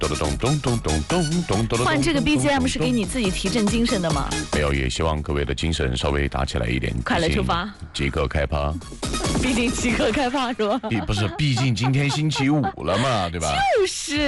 换这个 BGM 是给你自己提振精神的吗？ 没有，也希望各位的精神稍微打起来一点。 快乐出发， 即刻开趴。 毕竟即刻开趴是吧？ 不是，毕竟今天星期五了嘛，对吧？ 就是，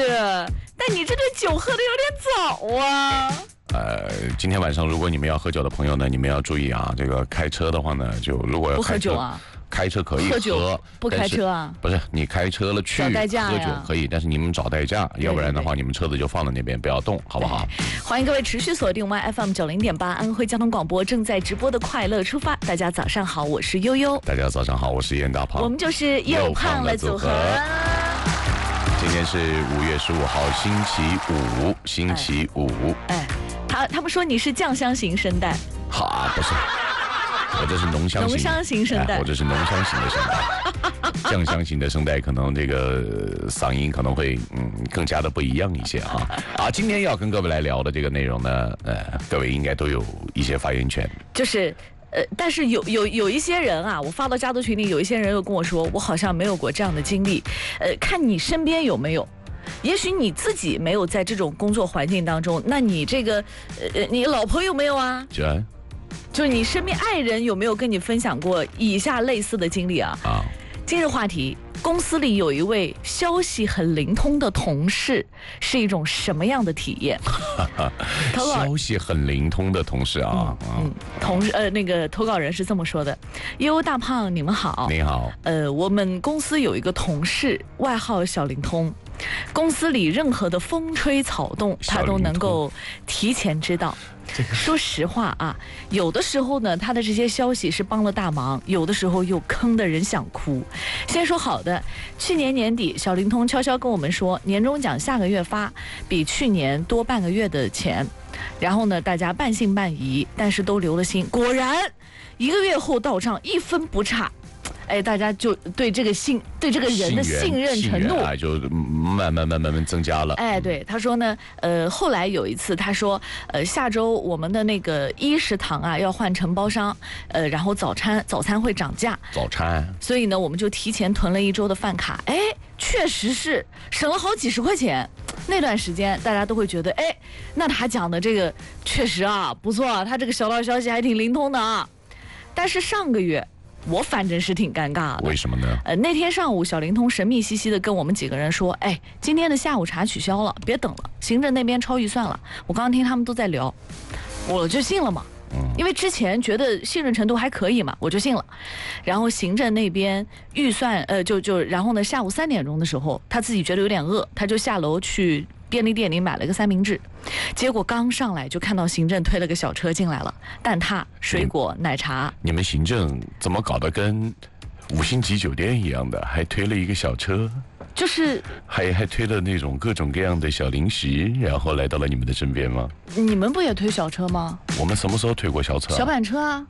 但你这个酒喝的有点早啊。 今天晚上如果你们要喝酒的朋友呢，你们要注意啊，这个开车的话呢，就如果要不喝酒啊。 开车可以喝， 不开车啊？ 不是，你开车了去喝酒可以，但是你们找代驾，要不然的话，你们车子就放在那边，不要动，好不好？ 欢迎各位持续锁定我们 FM90.8安徽交通广播正在直播的快乐出发。大家早上好，我是悠悠。 大家早上好，我是严大胖。 我们就是又胖了组合。 今天是5月15号，星期五。 他们说你是酱香型声带。 好啊，不是。我这是浓香型声带， 我这是浓香型的声带，酱香型的声带可能这个嗓音可能会更加的不一样一些啊。今天要跟各位来聊的这个内容呢，各位应该都有一些发言权。 就是但是有一些人啊，我发到家族群里，有一些人又跟我说，我好像没有过这样的经历。看你身边有没有。也许你自己没有在这种工作环境当中，那你这个你老婆有没有啊？就是你身边爱人有没有跟你分享过以下类似的经历啊？今日话题：公司里有一位消息很灵通的同事，是一种什么样的体验？ 消息很灵通的同事啊， 那个投稿人是这么说的：悠悠大胖，你们好。 你好。 我们公司有一个同事，外号小灵通。公司里任何的风吹草动，他都能够提前知道。说实话啊，有的时候呢，他的这些消息是帮了大忙，有的时候又坑得人想哭。先说好的，去年年底，小灵通悄悄跟我们说，年终奖下个月发，比去年多半个月的钱。然后呢，大家半信半疑，但是都留了心。果然，1个月后到账1分不差。大家就对这个人的信任程度就慢慢增加了。 对，他说呢，后来有一次他说，下周我们的那个1食堂啊要换承包商，然后早餐会涨价。所以呢，我们就提前囤了1周的饭卡。确实是省了好几十块钱。那段时间大家都会觉得，那他讲的这个确实啊不错，他这个小道消息还挺灵通的啊。但是上个月。我反正是挺尴尬的。 为什么呢？ 那天上午，小灵通神秘兮兮的跟我们几个人说：“今天的下午茶取消了，别等了，行政那边超预算了。”我刚刚听他们都在聊，我就信了嘛。因为之前觉得信任程度还可以嘛，我就信了。然后行政那边预算，然后呢，下午3点钟的时候，他自己觉得有点饿，他就下楼去便利店里买了个3明治。结果刚上来就看到行政推了个小车进来了，蛋挞、水果、奶茶。 你们行政怎么搞得跟5星级酒店一样的，还推了一个小车？就是还推了那种各种各样的小零食，然后来到了你们的身边吗？ 你们不也推小车吗？ 我们什么时候推过小车？ 小板车啊。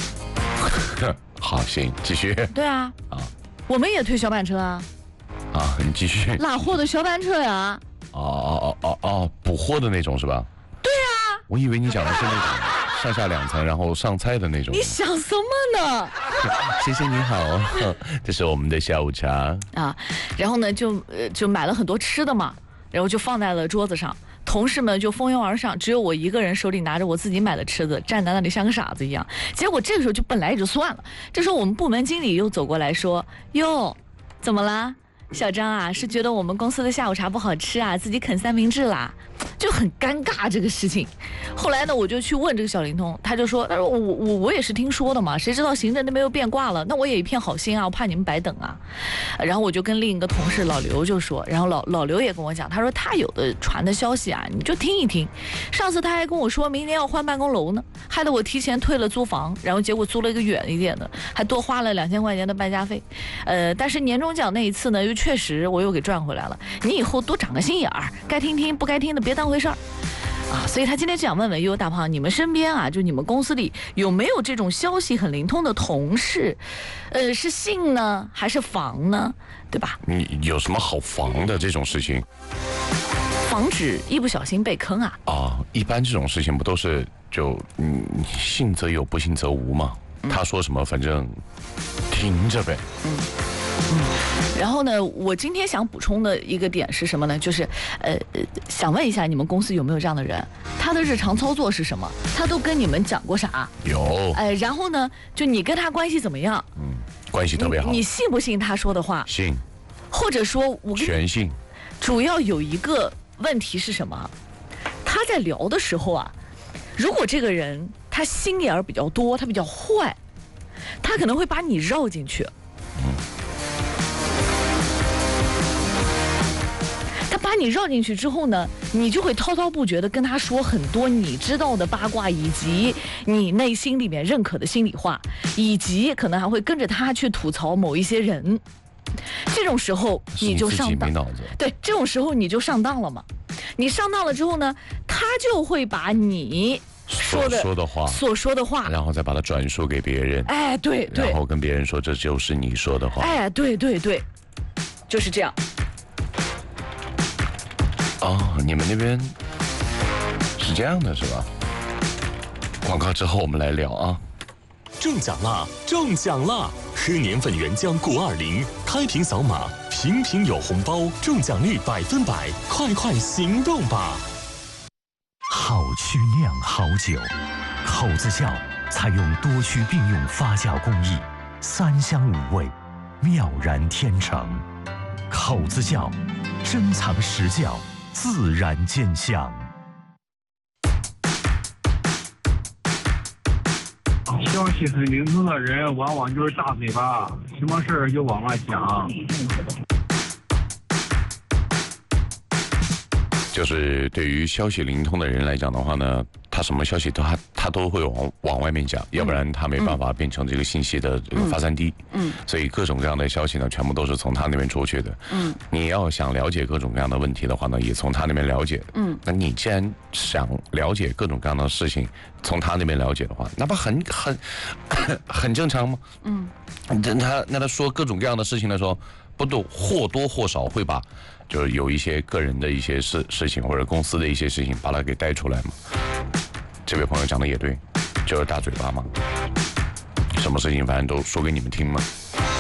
好，行，继续。 对啊。我们也推小板车啊。 你继续。 拉货的小板车呀。 补货的那种是吧？ 对啊。 我以为你讲的是那种上下2层，然后上菜的那种。 你想什么呢？ 先生你好，这是我们的下午茶啊。然后呢，就买了很多吃的嘛，然后就放在了桌子上。同事们就蜂拥而上，只有我一个人手里拿着我自己买的吃的，站在那里像个傻子一样。结果这个时候就本来也就算了，这时候我们部门经理又走过来说：“哟，怎么了？小张啊，是觉得我们公司的下午茶不好吃啊，自己啃3明治啦？”就很尴尬这个事情。后来呢，我就去问这个小灵通，他说我也是听说的嘛，谁知道行政那边又变卦了，那我也一片好心啊，我怕你们白等啊。然后我就跟另一个同事老刘就说，然后老刘也跟我讲，他说他有的传的消息啊，你就听一听。上次他还跟我说明年要换办公楼呢，害得我提前退了租房，然后结果租了一个远一点的，还多花了2000块钱的搬家费。但是年终奖那一次呢，又确实我又给赚回来了。你以后多长个心眼儿，该听听不该听的别当回事儿。所以他今天就想问问悠悠大胖，你们身边啊，就你们公司里有没有这种消息很灵通的同事？是信呢，还是防呢？对吧？ 你有什么好防的这种事情？ 防止一不小心被坑啊！ 一般这种事情不都是就信则有，不信则无嘛。他说什么反正听着呗。 然后呢，我今天想补充的一个点是什么呢？就是想问一下你们公司有没有这样的人？他的日常操作是什么？他都跟你们讲过啥？ 有。 然后呢，就你跟他关系怎么样？ 关系特别好。 你信不信他说的话？ 信。 或者说我跟全信。 主要有一个问题是什么？他在聊的时候啊，如果这个人他心眼儿比较多，他比较坏，他可能会把你绕进去。他把你绕进去之后呢，你就会滔滔不绝地跟他说很多你知道的八卦，以及你内心里面认可的心里话，以及可能还会跟着他去吐槽某一些人。这种时候你就上当，对，这种时候你就上当了嘛。你上当了之后呢，他就会把你所说的话， 然后再把它转述给别人。 哎，对对， 然后跟别人说这就是你说的话。 哎，对对对，就是这样。 哦，你们那边是这样的，是吧？广告之后我们来聊啊。 中奖啦！中奖啦！喝年份原浆谷20，开瓶扫码，瓶瓶有红包，中奖率100%，快快行动吧！ 好曲酿好酒，口子窖采用多区并用发酵工艺，3香5味，妙然天成。口子窖，珍藏实窖，自然见香。 消息很灵通的人，往往就是大嘴巴，什么事儿就往外讲。 就是对于消息灵通的人来讲的话呢，他什么消息他都会往外面讲，要不然他没办法变成这个信息的这个发散地。所以各种各样的消息呢，全部都是从他那边出去的。你要想了解各种各样的问题的话呢，也从他那边了解。那你既然想了解各种各样的事情，从他那边了解的话，那不很正常吗？那他说各种各样的事情的时候，不都或多或少会把就是有一些个人的一些事情或者公司的一些事情把它给带出来嘛。这位朋友讲的也对，就是大嘴巴嘛，什么事情反正都说给你们听嘛。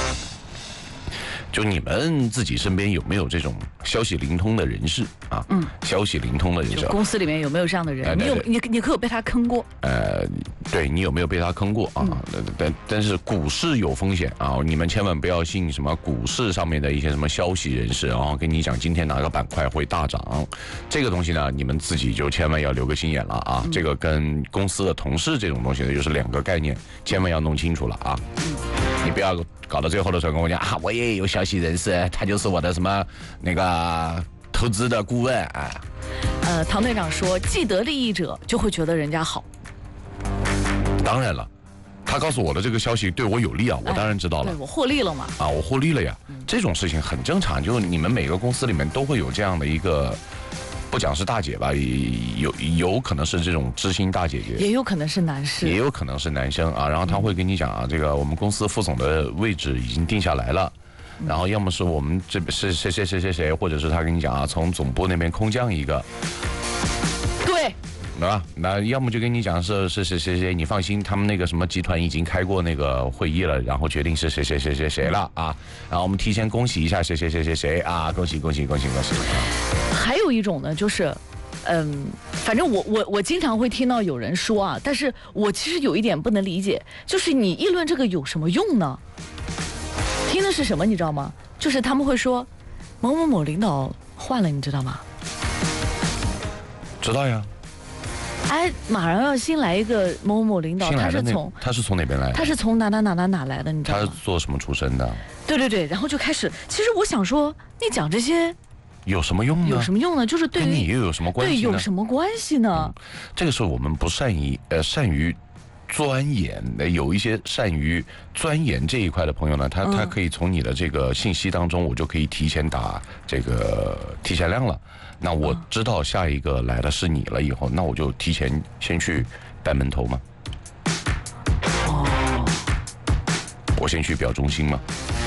就你们自己身边有没有这种消息灵通的人士啊？消息灵通的人士， 公司里面有没有这样的人？你可有被他坑过？ 对，你有没有被他坑过啊？但是股市有风险啊，你们千万不要信什么股市上面的一些什么消息人士，然后跟你讲今天哪个板块会大涨，这个东西呢，你们自己就千万要留个心眼了啊。这个跟公司的同事这种东西呢，就是2个概念，千万要弄清楚了啊。你不要搞到最后的时候跟我讲啊，我也有消息人士，他就是我的什么那个投资的顾问啊。 唐队长说，既得利益者就会觉得人家好。 当然了，他告诉我的这个消息对我有利啊，我当然知道了。 对，我获利了嘛。啊， 我获利了呀。这种事情很正常，就是你们每个公司里面都会有这样的一个。不讲是大姐吧，有可能是这种知心大姐姐， 也有可能是男士， 也有可能是男生啊。然后他会跟你讲啊，这个我们公司副总的位置已经定下来了，然后要么是我们这是谁，或者是他跟你讲啊，从总部那边空降一个， 对。 啊，那要么就跟你讲是谁，你放心，他们那个什么集团已经开过那个会议了，然后决定是谁了啊，然后我们提前恭喜一下谁啊，恭喜。 还有一种呢，就是，反正我经常会听到有人说啊，但是我其实有一点不能理解，就是你议论这个有什么用呢？听的是什么，你知道吗？就是他们会说，某某某领导换了，你知道吗？ 知道呀。 哎，马上要新来一个某某领导，他是从哪边来的？ 他是从哪来的？你知道吗？ 他是做什么出身的？ 对，然后就开始。其实我想说，你讲这些有什么用呢？ 有什么用呢？就是对于跟你又有什么关系呢？ 对，有什么关系呢？ 这个时候我们不善于钻研的，有一些善于钻研这一块的朋友呢，他可以从你的这个信息当中，我就可以提前打这个提前量了。那我知道下一个来的是你了以后，那我就提前先去带门头嘛。我先去表忠心嘛，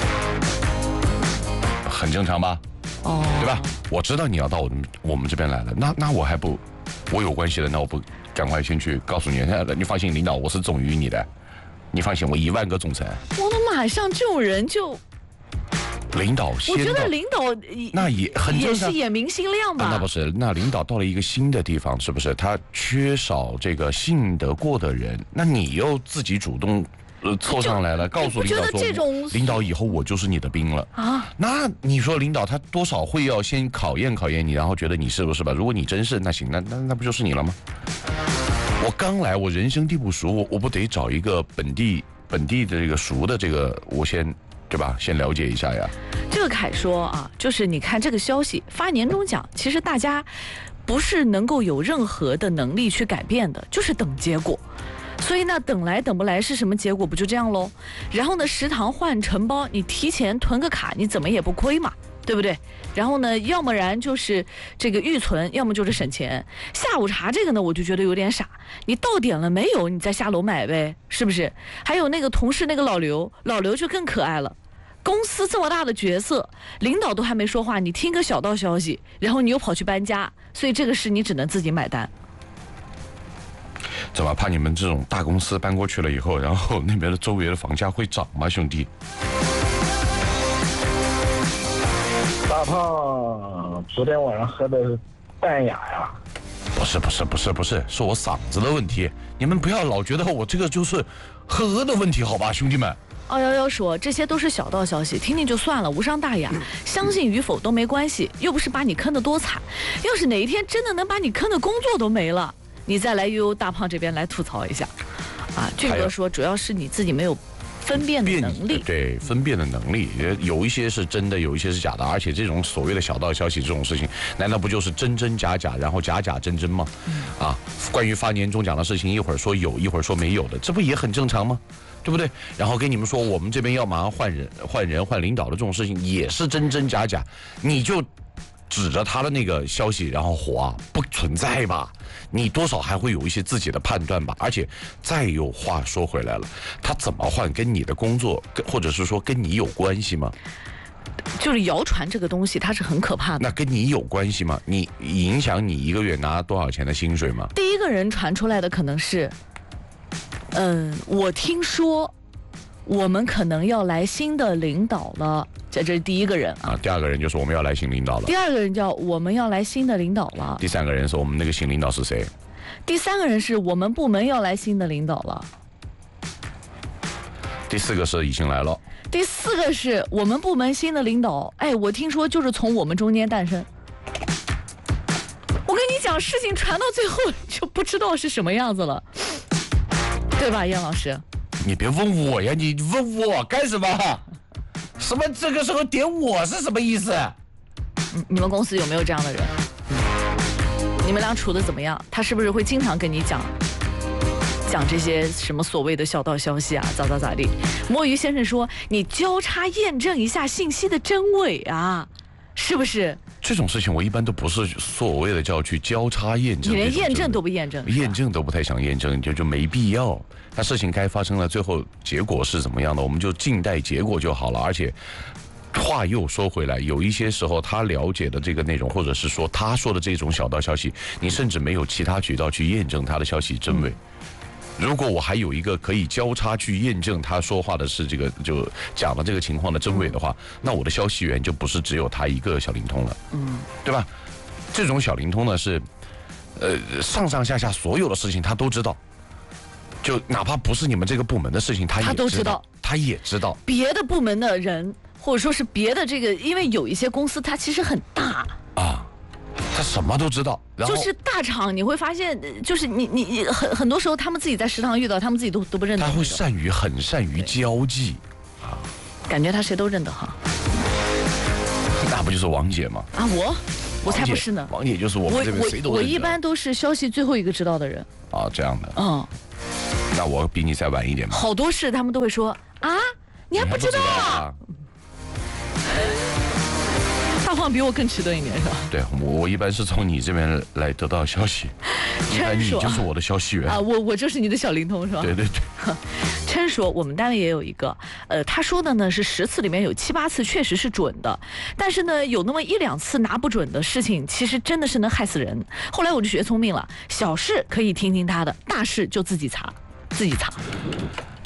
很正常吧？对吧？我知道你要到我们这边来了，那我还不，我有关系的，那我不赶快先去告诉你，你放心，领导，我是忠于你的，你放心，我10000个忠诚。 我的马上这种人就领导先到， 我觉得领导那也很也正常。 是眼明心亮吧？ 那不是，那领导到了一个新的地方，是不是他缺少这个信得过的人？那你又自己主动凑上来了，告诉领导说，领导以后我就是你的兵了啊。那你说领导他多少会要先考验考验你，然后觉得你是不是吧？如果你真是，那行，那不就是你了吗？我刚来，我人生地不熟，我不得找一个本地的这个熟的这个，我先对吧？先了解一下呀。 这个凯说啊，就是你看这个消息发年终奖，其实大家不是能够有任何的能力去改变的，就是等结果。所以呢，等来等不来是什么结果？不就这样喽？然后呢，食堂换承包，你提前囤个卡，你怎么也不亏嘛，对不对？然后呢，要么然就是这个预存，要么就是省钱。下午茶这个呢，我就觉得有点傻，你到点了没有？你再下楼买呗，是不是？还有那个同事那个老刘就更可爱了。公司这么大的角色，领导都还没说话，你听个小道消息，然后你又跑去搬家，所以这个事你只能自己买单。 怎么怕你们这种大公司搬过去了以后，然后那边的周围的房价会涨吗，兄弟？ 大胖昨天晚上喝的是淡雅呀。 不是，是我嗓子的问题。你们不要老觉得我这个就是喝的问题，好吧，兄弟们。 211说这些都是小道消息，听听就算了，无伤大雅，相信与否都没关系，又不是把你坑得多惨。要是哪一天真的能把你坑的工作都没了，你再来悠悠大胖这边来吐槽一下。啊，俊哥说主要是你自己没有分辨的能力， 对，分辨的能力，有一些是真的，有一些是假的，而且这种所谓的小道消息这种事情，难道不就是真真假假，然后假假真真吗？啊，关于发年终奖的事情，一会儿说有，一会儿说没有的，这不也很正常吗？对不对？然后跟你们说，我们这边要马上换领导的这种事情，也是真真假假，你就指着他的那个消息然后火啊，不存在吧？你多少还会有一些自己的判断吧。而且再有话说回来了，他怎么换跟你的工作或者是说跟你有关系吗？ 就是谣传这个东西它是很可怕的。 那跟你有关系吗？你影响你一个月拿多少钱的薪水吗？ 第一个人传出来的可能是我听说我们可能要来新的领导了，这是第一个人啊。 第二个人就是我们要来新领导了。 第二个人叫我们要来新的领导了。 第三个人是我们那个新领导是谁？ 第三个人是我们部门要来新的领导了。 第四个是已经来了。 第四个是我们部门新的领导，哎，我听说就是从我们中间诞生。我跟你讲，事情传到最后就不知道是什么样子了。对吧，燕老师？ 你别问我呀，你问我干什么？什么这个时候点我是什么意思？ 你们公司有没有这样的人？你们俩处的怎么样？他是不是会经常跟你讲这些什么所谓的小道消息啊？咋地？摸鱼先生说，你交叉验证一下信息的真伪啊，是不是？ 这种事情我一般都不是所谓的叫去交叉验证， 你连验证都不验证， 验证都不太想验证，就没必要。那事情该发生了，最后结果是怎么样的，我们就静待结果就好了。而且话又说回来，有一些时候他了解的这个内容，或者是说他说的这种小道消息，你甚至没有其他渠道去验证他的消息真伪。如果我还有一个可以交叉去验证他说话的是这个就讲的这个情况的真伪的话，那我的消息源就不是只有他一个小灵通了，对吧？这种小灵通呢是，上上下下所有的事情他都知道，就哪怕不是你们这个部门的事情，他都知道，他也知道别的部门的人，或者说是别的这个，因为有一些公司它其实很大啊。他什么都知道，然后就是大厂，你会发现，就是你很多时候他们自己在食堂遇到，他们自己都不认得。 他会很善于交际，啊， 感觉他谁都认得哈。 那不就是王姐吗？ 啊，我才不是呢。 王姐就是我们这边谁都认得。 我一般都是消息最后一个知道的人。 啊，这样的。那我比你再晚一点吧。 好多事他们都会说啊，你还不知道啊？大胖比我更迟钝一点是吧？ 对，我一般是从你这边来得到消息，一般你就是我的消息源啊，我就是你的小灵通是吧？ 对。 琛说我们单位也有一个，他说的呢是10次里面有7、8次确实是准的，但是呢有那么1、2次拿不准的事情，其实真的是能害死人。后来我就学聪明了，小事可以听听他的，大事就自己查。